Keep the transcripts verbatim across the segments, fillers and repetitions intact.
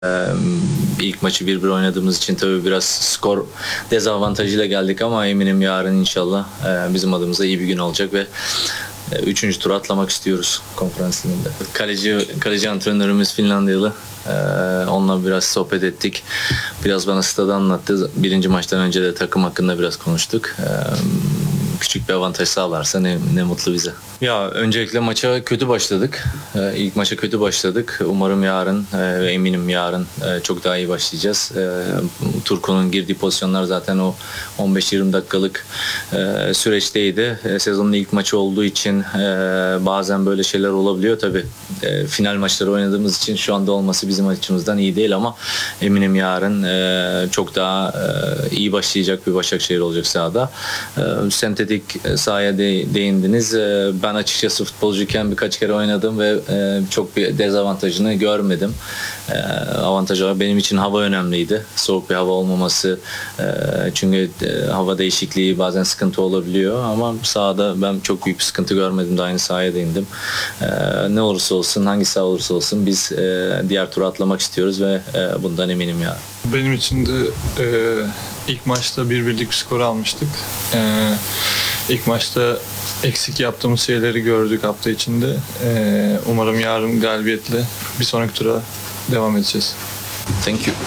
Ee, ilk maçı bir bir oynadığımız için tabii biraz skor dezavantajıyla geldik ama eminim yarın inşallah e, bizim adımıza iyi bir gün olacak ve e, üçüncü tura atlamak istiyoruz konferans liginde. Kaleci, kaleci antrenörümüz Finlandiyalı. Ee, onunla biraz sohbet ettik. Biraz bana stadı anlattı. Birinci maçtan önce de takım hakkında biraz konuştuk. Ee, küçük bir avantaj sağlarsa ne, ne mutlu bize. Ya öncelikle maça kötü başladık. Ee, ilk maça kötü başladık. Umarım yarın e, ve eminim yarın e, çok daha iyi başlayacağız. E, Turku'nun girdiği pozisyonlar zaten o on beş yirmi dakikalık e, süreçteydi. E, sezonun ilk maçı olduğu için e, bazen böyle şeyler olabiliyor. Tabii e, final maçları oynadığımız için şu anda olması bizim açımızdan iyi değil ama eminim yarın e, çok daha e, iyi başlayacak bir Başakşehir olacak sahada. E, sentetik sahaya de, değindiniz. E, ben açıkçası futbolcuyken birkaç kere oynadım ve e, çok bir dezavantajını görmedim. E, avantaj olarak benim için hava önemliydi. Soğuk bir hava olmaması e, çünkü e, hava değişikliği bazen sıkıntı olabiliyor ama sahada ben çok büyük bir sıkıntı görmedim. Daha aynı sahaya değindim. E, ne olursa olsun, hangi saha olursa olsun biz e, diğer tura atlamak istiyoruz ve e, bundan eminim ya. Benim için de e, ilk maçta bir birlik bir skor almıştık. E, ilk maçta eksik yaptığımız şeyleri gördük hafta içinde. E, umarım yarın galibiyetle bir sonraki tura devam edeceğiz. Thank you.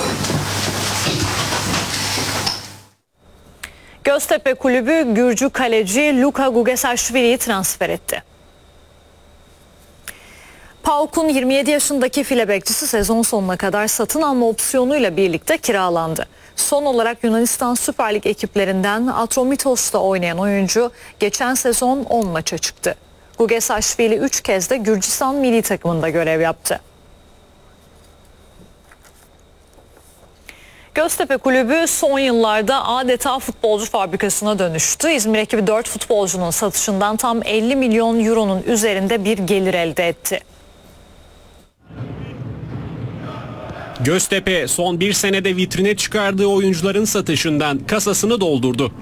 Göztepe Kulübü Gürcü kaleci Luka Gugesaşvili'yi transfer etti. PAOK'un yirmi yedi yaşındaki file bekçisi sezon sonuna kadar satın alma opsiyonuyla birlikte kiralandı. Son olarak Yunanistan Süper Lig ekiplerinden Atromitos'ta oynayan oyuncu geçen sezon on maça çıktı. Gugesaşvili üç kez de Gürcistan milli takımında görev yaptı. Göztepe Kulübü son yıllarda adeta futbolcu fabrikasına dönüştü. İzmir ekibi dört futbolcunun satışından tam elli milyon euronun üzerinde bir gelir elde etti. Göztepe son bir senede vitrine çıkardığı oyuncuların satışından kasasını doldurdu.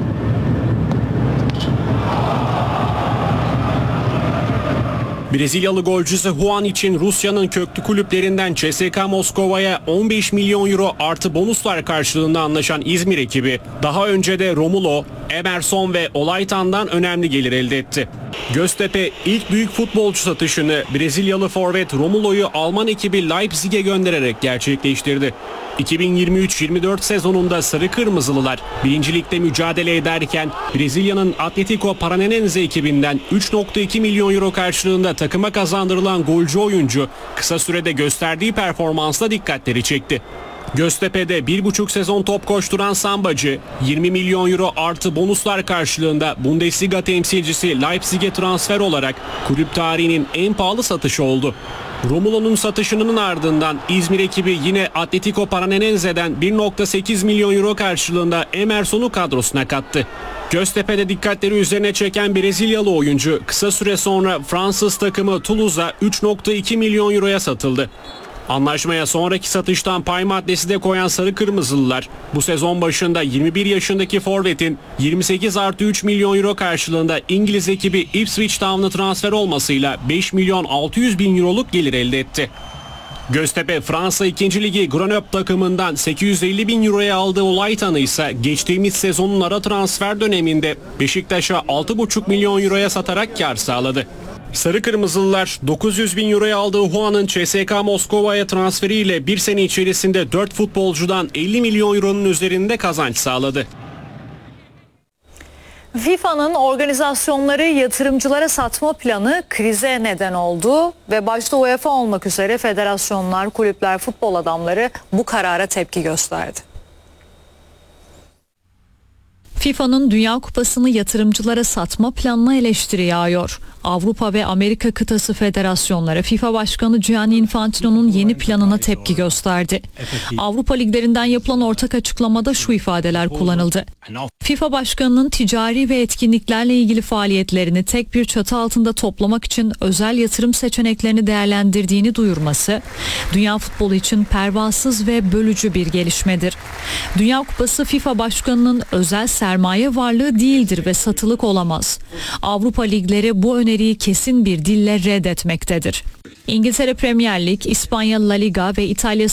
Brezilyalı golcüsü Juan için Rusya'nın köklü kulüplerinden C S K A Moskova'ya on beş milyon euro artı bonuslar karşılığında anlaşan İzmir ekibi daha önce de Romulo, Emerson ve Olaytan'dan önemli gelir elde etti. Göztepe ilk büyük futbolcu satışını Brezilyalı forvet Romulo'yu Alman ekibi Leipzig'e göndererek gerçekleştirdi. iki bin yirmi üç yirmi dört sezonunda Sarı Kırmızılılar birinci Lig'de mücadele ederken Brezilya'nın Atletico Paranense ekibinden üç nokta iki milyon euro karşılığında takıma kazandırılan golcü oyuncu kısa sürede gösterdiği performansla dikkatleri çekti. Göztepe'de bir buçuk sezon top koşturan Sambacı yirmi milyon euro artı bonuslar karşılığında Bundesliga temsilcisi Leipzig'e transfer olarak kulüp tarihinin en pahalı satışı oldu. Romulo'nun satışının ardından İzmir ekibi yine Atletico Paranense'den bir nokta sekiz milyon euro karşılığında Emerson'u kadrosuna kattı. Göztepe'de dikkatleri üzerine çeken Brezilyalı oyuncu kısa süre sonra Fransız takımı Toulouse'a üç nokta iki milyon euroya satıldı. Anlaşmaya sonraki satıştan pay maddesi de koyan Sarı Kırmızılılar bu sezon başında yirmi bir yaşındaki forvetin yirmi sekiz artı üç milyon euro karşılığında İngiliz ekibi Ipswich Town'a transfer olmasıyla beş milyon altı yüz bin euroluk gelir elde etti. Göztepe Fransa ikinci Ligi Grenoble takımından sekiz yüz elli bin euroya aldığı Olaytan'ı ise geçtiğimiz sezonun ara transfer döneminde Beşiktaş'a altı buçuk milyon euroya satarak kar sağladı. Sarı Kırmızılılar dokuz yüz bin euroya aldığı Juan'ın C S K A Moskova'ya transferiyle bir sene içerisinde dört futbolcudan elli milyon euronun üzerinde kazanç sağladı. FIFA'nın organizasyonları yatırımcılara satma planı krize neden oldu ve başta UEFA olmak üzere federasyonlar, kulüpler, futbol adamları bu karara tepki gösterdi. FIFA'nın Dünya Kupası'nı yatırımcılara satma planına eleştiri yağıyor. Avrupa ve Amerika kıtası federasyonları FIFA Başkanı Gianni Infantino'nun yeni planına tepki gösterdi. Avrupa liglerinden yapılan ortak açıklamada şu ifadeler kullanıldı. FIFA Başkanı'nın ticari ve etkinliklerle ilgili faaliyetlerini tek bir çatı altında toplamak için özel yatırım seçeneklerini değerlendirdiğini duyurması, dünya futbolu için pervasız ve bölücü bir gelişmedir. Dünya Kupası FIFA Başkanı'nın özel sermaye varlığı değildir ve satılık olamaz. Avrupa ligleri bu öneriyi kesin bir dille reddetmektedir. İngiltere Premier Lig, İspanya La Liga ve İtalya